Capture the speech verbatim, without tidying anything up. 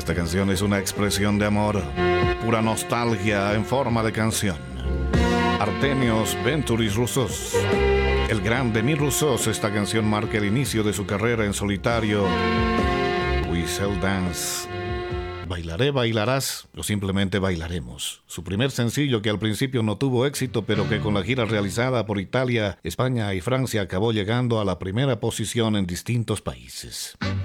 Esta canción es una expresión de amor, pura nostalgia en forma de canción. Artemios Venturis Roussos. El gran Demis Roussos, esta canción marca el inicio de su carrera en solitario. We Shall Dance. Bailaré, bailarás o simplemente bailaremos. Su primer sencillo, que al principio no tuvo éxito, pero que con la gira realizada por Italia, España y Francia acabó llegando a la primera posición en distintos países.